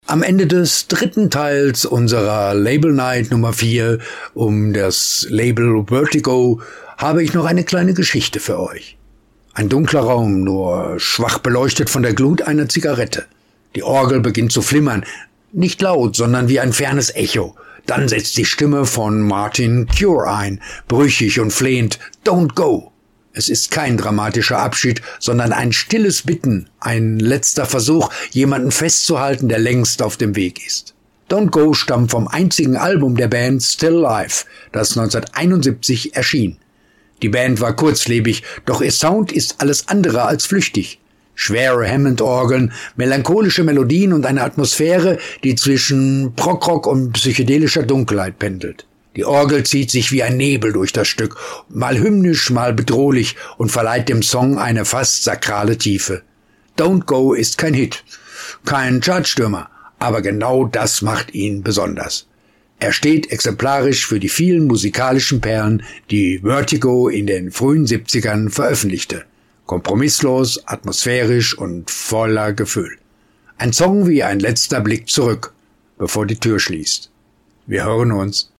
Am Ende des dritten Teils unserer Label Night Nummer 4 um das Label Vertigo habe ich noch eine kleine Geschichte für euch. Ein dunkler Raum, nur schwach beleuchtet von der Glut einer Zigarette. Die Orgel beginnt zu flimmern, nicht laut, sondern wie ein fernes Echo. Dann setzt die Stimme von Martin Cure ein, brüchig und flehend, "Don't go!" Es ist kein dramatischer Abschied, sondern ein stilles Bitten, ein letzter Versuch, jemanden festzuhalten, der längst auf dem Weg ist. Don't Go stammt vom einzigen Album der Band Still Life, das 1971 erschien. Die Band war kurzlebig, doch ihr Sound ist alles andere als flüchtig. Schwere Hammond-Orgeln, melancholische Melodien und eine Atmosphäre, die zwischen Prog-Rock und psychedelischer Dunkelheit pendelt. Die Orgel zieht sich wie ein Nebel durch das Stück, mal hymnisch, mal bedrohlich und verleiht dem Song eine fast sakrale Tiefe. Don't Go ist kein Hit, kein Chartstürmer, aber genau das macht ihn besonders. Er steht exemplarisch für die vielen musikalischen Perlen, die Vertigo in den frühen 70ern veröffentlichte. Kompromisslos, atmosphärisch und voller Gefühl. Ein Song wie ein letzter Blick zurück, bevor die Tür schließt. Wir hören uns.